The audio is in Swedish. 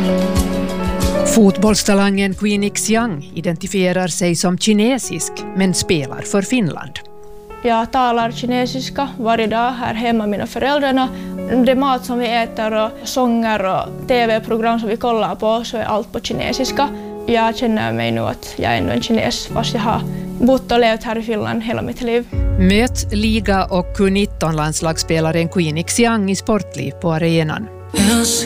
Fotbollstalangen Queen Xiang identifierar sig som kinesisk men spelar för Finland. Jag talar kinesiska varje dag här hemma med mina föräldrarna. Det mat som vi äter och sånger och tv-program som vi kollar på så är allt på kinesiska. Jag känner mig nu att jag är ändå en kines fast jag har bott och levt här i Finland hela mitt liv. Möt liga- och Q19-landslagsspelaren Queen Xiang i Sportliv på arenan. Jos